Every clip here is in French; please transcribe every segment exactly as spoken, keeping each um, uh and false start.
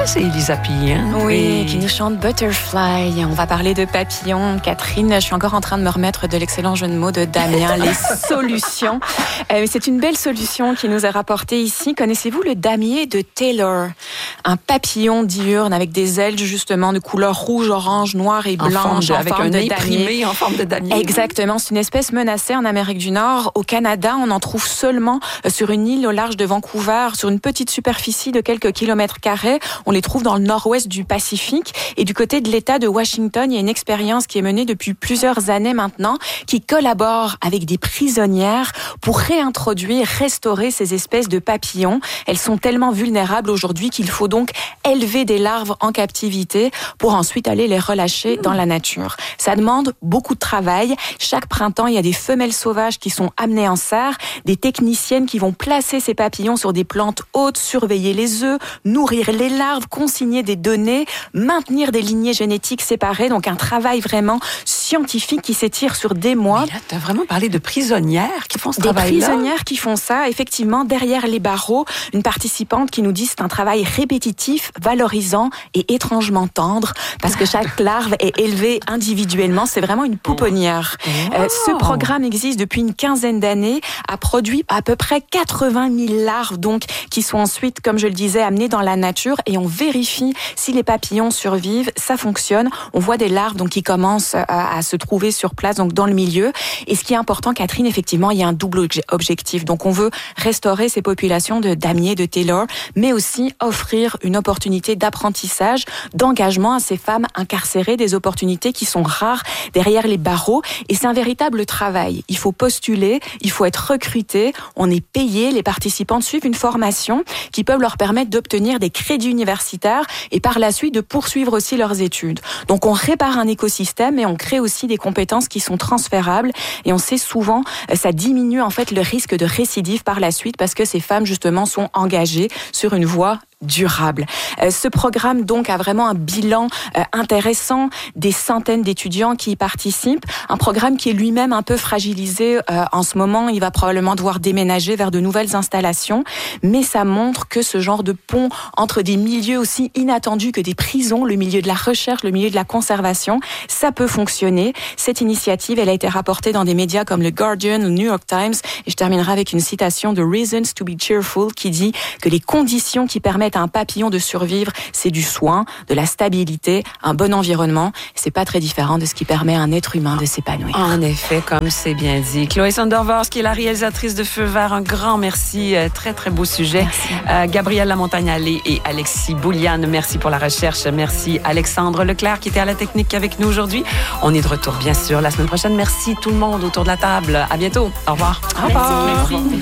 c'est Elisa Pie, hein? Oui, et... qui nous chante Butterfly. On va parler de papillons. Catherine, je suis encore en train de me remettre de l'excellent jeu de mots de Damien, les solutions. Euh, c'est une belle solution qui nous est rapportée ici. Connaissez-vous le damier de Taylor? Un papillon diurne avec des ailes justement de couleur rouge, orange, noir et blanche, en forme de, en avec forme un de nez damier. primé en forme de damier. Exactement, c'est une espèce menacée en Amérique du Nord. Au Canada, on en trouve seulement sur une île au large de Vancouver, sur une petite superficie de quelques kilomètres carrés. On les trouve dans le nord-ouest du Pacifique. Et du côté de l'État de Washington, il y a une expérience qui est menée depuis plusieurs années maintenant, qui collabore avec des prisonnières pour réintroduire, restaurer ces espèces de papillons. Elles sont tellement vulnérables aujourd'hui qu'il faut donc élever des larves en captivité pour ensuite aller les relâcher dans la nature. Ça demande beaucoup de travail. Chaque printemps, il y a des femelles sauvages qui sont amenées en serre, des techniciennes qui vont placer ces papillons sur des plantes hautes, surveiller les œufs, nourrir les larves, consigner des données, maintenir des lignées génétiques séparées. Donc un travail vraiment scientifique qui s'étire sur des mois. Mais là, tu as vraiment parlé de prisonnières qui font ce travail-là. Des prisonnières qui font ça, effectivement, derrière les barreaux. Une participante qui nous dit c'est un travail répétitif, valorisant et étrangement tendre parce que chaque larve est élevée individuellement. C'est vraiment une pouponnière. Wow. Euh, ce programme existe depuis une quinzaine d'années, a produit à peu près quatre-vingt mille larves, donc, qui sont ensuite, comme je le disais, amenées dans la nature et on vérifie si les papillons survivent. Ça fonctionne. On voit des larves, donc, qui commencent à, à se trouver sur place, donc, dans le milieu. Et ce qui est important, Catherine, effectivement, il y a un double objectif. Donc, on veut restaurer ces populations de damiers, de Taylor, mais aussi offrir une opportunité d'apprentissage, d'engagement à ces femmes incarcérées, des opportunités qui sont rares derrière les barreaux. Et c'est un véritable travail. Il faut postuler, il faut être recruté, on est payé, les participants suivent une formation qui peuvent leur permettre d'obtenir des crédits universitaires et par la suite de poursuivre aussi leurs études. Donc on répare un écosystème et on crée aussi des compétences qui sont transférables et on sait souvent, ça diminue en fait le risque de récidive par la suite parce que ces femmes justement sont engagées sur une voie durable. Euh, ce programme donc a vraiment un bilan euh, intéressant, des centaines d'étudiants qui y participent, un programme qui est lui-même un peu fragilisé euh, en ce moment, il va probablement devoir déménager vers de nouvelles installations, mais ça montre que ce genre de pont entre des milieux aussi inattendus que des prisons, le milieu de la recherche, le milieu de la conservation, ça peut fonctionner. Cette initiative, elle a été rapportée dans des médias comme le Guardian, le New York Times, et je terminerai avec une citation de Reasons to be Cheerful qui dit que les conditions qui permettent à un papillon de survivre, c'est du soin, de la stabilité, un bon environnement. C'est pas très différent de ce qui permet à un être humain de s'épanouir. En effet, comme c'est bien dit. Chloé Sondervors, qui est la réalisatrice de Feu vert, un grand merci. Très, très beau sujet. Euh, Gabrielle Lamontagne-Allé et Alexis Bouliane, merci pour la recherche. Merci Alexandre Leclerc, qui était à la technique avec nous aujourd'hui. On est de retour, bien sûr, la semaine prochaine. Merci tout le monde autour de la table. À bientôt. Au revoir. Au revoir. Merci. Merci.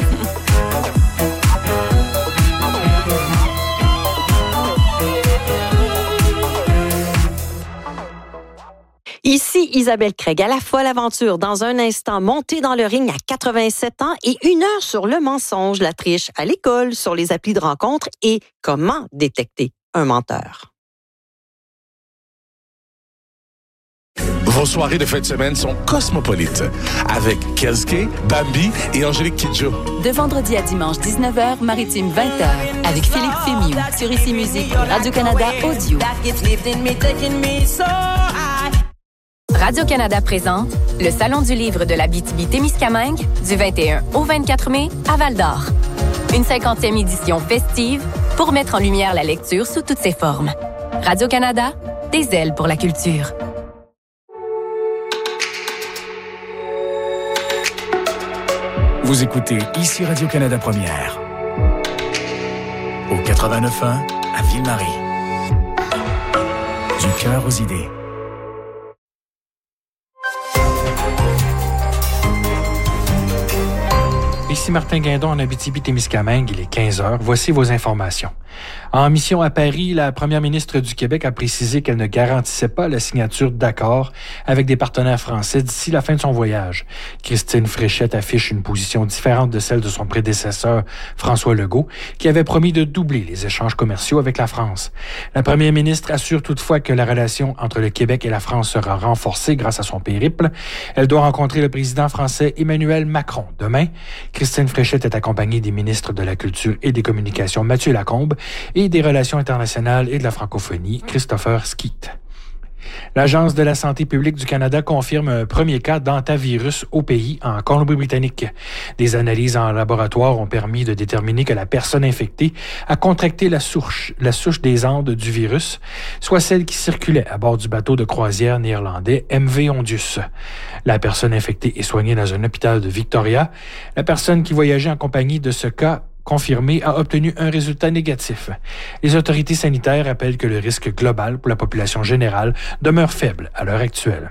Ici Isabelle Craig, à la folle aventure, dans un instant, montée dans le ring à quatre-vingt-sept ans et une heure sur le mensonge, la triche à l'école, sur les applis de rencontre et comment détecter un menteur. Vos soirées de fin de semaine sont cosmopolites avec Kelske, Bambi et Angélique Kidjo. De vendredi à dimanche dix-neuf heures, Maritime vingt heures, avec Philippe Fémiou sur Ici Musique et Radio-Canada Audio. Radio-Canada présente le Salon du livre de l'Abitibi-Témiscamingue du vingt et un au vingt-quatre mai à Val-d'Or. Une cinquantième édition festive pour mettre en lumière la lecture sous toutes ses formes. Radio-Canada, des ailes pour la culture. Vous écoutez ici Radio-Canada Première. Au quatre-vingt-neuf point un à Ville-Marie. Du cœur aux idées. Ici Martin Guindon en Abitibi-Témiscamingue, il est quinze heures. Voici vos informations. En mission à Paris, la première ministre du Québec a précisé qu'elle ne garantissait pas la signature d'accords avec des partenaires français d'ici la fin de son voyage. Christine Fréchette affiche une position différente de celle de son prédécesseur François Legault, qui avait promis de doubler les échanges commerciaux avec la France. La première ministre assure toutefois que la relation entre le Québec et la France sera renforcée grâce à son périple. Elle doit rencontrer le président français Emmanuel Macron demain. Christine Fréchette est accompagnée des ministres de la Culture et des Communications Mathieu Lacombe et des Relations internationales et de la francophonie, Christopher Skeet. L'Agence de la santé publique du Canada confirme un premier cas d'hantavirus au pays, en Colombie-Britannique. Des analyses en laboratoire ont permis de déterminer que la personne infectée a contracté la souche, la souche des Andes du virus, soit celle qui circulait à bord du bateau de croisière néerlandais M V Ondius. La personne infectée est soignée dans un hôpital de Victoria. La personne qui voyageait en compagnie de ce cas confirmé a obtenu un résultat négatif. Les autorités sanitaires rappellent que le risque global pour la population générale demeure faible à l'heure actuelle.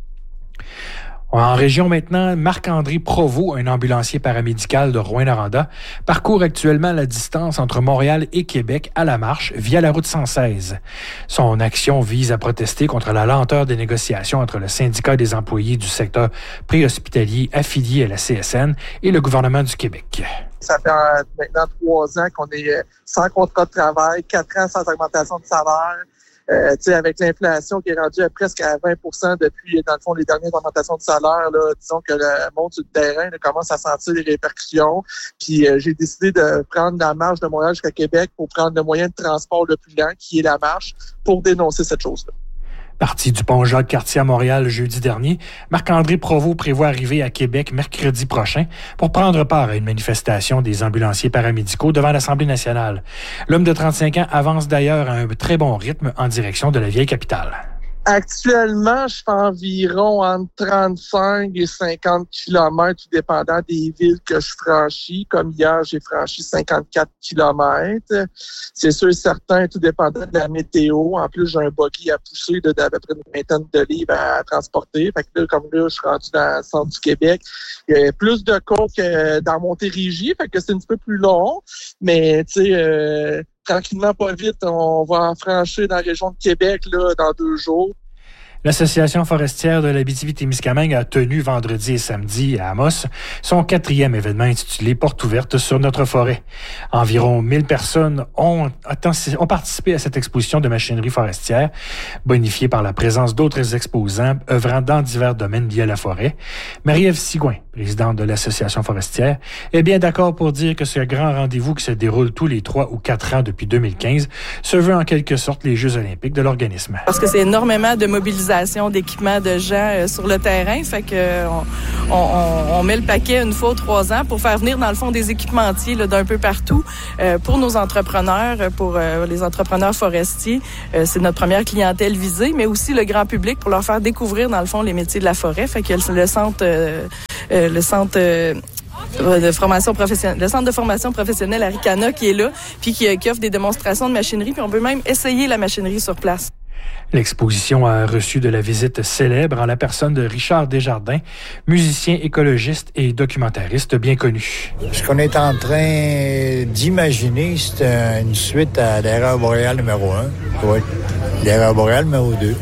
En région maintenant, Marc-André Provost, un ambulancier paramédical de Rouyn-Noranda, parcourt actuellement la distance entre Montréal et Québec à la marche via la route cent seize. Son action vise à protester contre la lenteur des négociations entre le syndicat des employés du secteur préhospitalier affilié à la C S N et le gouvernement du Québec. Ça fait maintenant trois ans qu'on est sans contrat de travail, quatre ans sans augmentation de salaire. Euh, avec l'inflation qui est rendue à presque à vingt pour cent depuis, dans le fond, les dernières augmentations de salaire, là, disons que le monde sur le terrain là, commence à sentir les répercussions. Puis euh, j'ai décidé de prendre la marche de Montréal jusqu'à Québec pour prendre le moyen de transport le plus lent, qui est la marche, pour dénoncer cette chose-là. Parti du pont Jacques-Cartier à Montréal jeudi dernier, Marc-André Provost prévoit arriver à Québec mercredi prochain pour prendre part à une manifestation des ambulanciers paramédicaux devant l'Assemblée nationale. L'homme de trente-cinq ans avance d'ailleurs à un très bon rythme en direction de la vieille capitale. Actuellement, je fais environ entre trente-cinq et cinquante kilomètres, tout dépendant des villes que je franchis. Comme hier, j'ai franchi cinquante-quatre kilomètres. C'est sûr et certain, tout dépendant de la météo. En plus, j'ai un buggy à pousser de, d'à peu près une vingtaine de livres à transporter. Fait que là, comme là, je suis rendu dans le centre du Québec. Il y a plus de cas que dans Montérégie, fait que c'est un petit peu plus long. Mais, tu sais... Euh, tranquillement, pas vite, on va en franchir dans la région de Québec là, dans deux jours. L'Association forestière de l'Abitibi-Témiscamingue a tenu vendredi et samedi à Amos son quatrième événement intitulé « Porte ouverte sur notre forêt ». Environ mille personnes ont, ont participé à cette exposition de machinerie forestière, bonifiée par la présence d'autres exposants œuvrant dans divers domaines liés à la forêt. Marie-Ève Sigouin, présidente de l'Association forestière, est bien d'accord pour dire que ce grand rendez-vous qui se déroule tous les trois ou quatre ans depuis deux mille quinze se veut en quelque sorte les Jeux olympiques de l'organisme. Parce que c'est énormément de mobilisation d'équipements de gens euh, sur le terrain. Fait que euh, on, on, on met le paquet une fois ou trois ans pour faire venir, dans le fond, des équipementiers là, d'un peu partout euh, pour nos entrepreneurs, pour euh, les entrepreneurs forestiers. Euh, c'est notre première clientèle visée, mais aussi le grand public pour leur faire découvrir, dans le fond, les métiers de la forêt. Fait que le, le centre... Euh, euh, le centre euh, de formation professionnelle, le centre de formation professionnelle Aricana qui est là, puis qui, qui offre des démonstrations de machinerie, puis on peut même essayer la machinerie sur place. L'exposition a reçu de la visite célèbre en la personne de Richard Desjardins, musicien écologiste et documentariste bien connu. Ce qu'on est en train d'imaginer, c'est une suite à l'erreur boréale numéro un. Oui, l'erreur boréale numéro deux.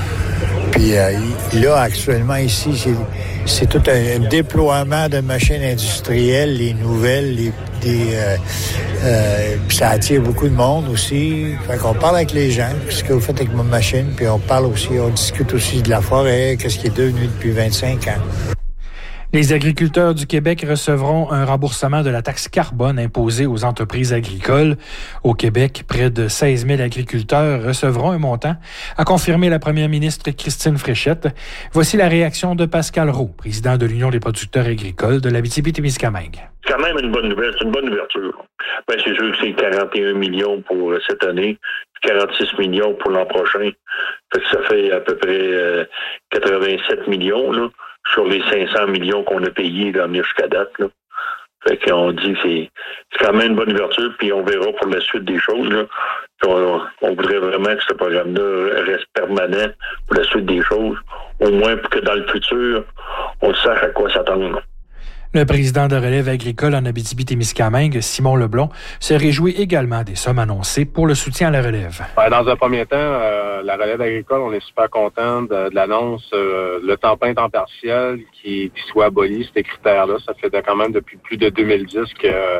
Puis euh, là, actuellement, ici, c'est, c'est tout un, un déploiement de machines industrielles, les nouvelles, les, des, euh, euh, puis ça attire beaucoup de monde aussi. Fait qu'on parle avec les gens, ce que vous faites avec ma machine, puis on parle aussi, on discute aussi de la forêt, qu'est-ce qui est devenu depuis vingt-cinq ans. Les agriculteurs du Québec recevront un remboursement de la taxe carbone imposée aux entreprises agricoles. Au Québec, près de seize mille agriculteurs recevront un montant, a confirmé la première ministre Christine Fréchette. Voici la réaction de Pascal Roux, président de l'Union des producteurs agricoles de l'Abitibi-Témiscamingue. C'est quand même une bonne nouvelle, c'est une bonne ouverture. Ben, c'est sûr que c'est quarante et un millions pour cette année, quarante-six millions pour l'an prochain. Fait que ça fait à peu près euh, quatre-vingt-sept millions, là. Sur les cinq cents millions qu'on a payés là, jusqu'à date. Là. Fait qu'on dit que c'est, c'est quand même une bonne ouverture, puis on verra pour la suite des choses. Là. On, on voudrait vraiment que ce programme-là reste permanent pour la suite des choses, au moins pour que dans le futur, on sache à quoi s'attendre. Le président de Relève agricole en Abitibi-Témiscamingue, Simon Leblond, se réjouit également des sommes annoncées pour le soutien à la relève. Dans un premier temps, euh, la relève agricole, on est super content de, de l'annonce, euh, le temps plein, temps partiel, qui, qui soit aboli, ces critères-là. Ça fait quand même depuis plus de deux mille dix que euh,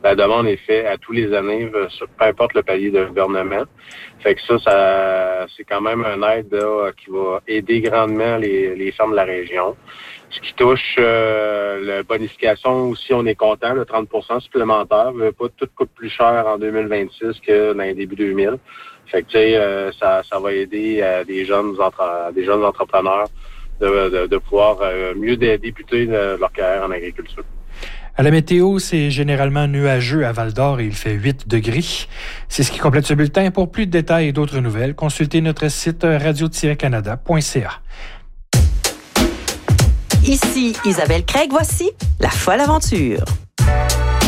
la demande est faite à tous les années, peu importe le palier de gouvernement. Fait que ça, ça c'est quand même un aide là, qui va aider grandement les, les fermes de la région. Ce qui touche euh, la bonification aussi, on est content, le trente pour cent supplémentaire. Pas tout coûte plus cher en deux mille vingt-six que dans les débuts deux mille. Fait que tu sais, euh, ça, ça va aider euh, des jeunes entre, des jeunes entrepreneurs de, de, de pouvoir euh, mieux débuter de leur carrière en agriculture. À la météo, c'est généralement nuageux à Val-d'Or et il fait huit degrés. C'est ce qui complète ce bulletin. Pour plus de détails et d'autres nouvelles, consultez notre site radio tiret canada point c a. Ici Isabelle Craig, voici La Folle Aventure.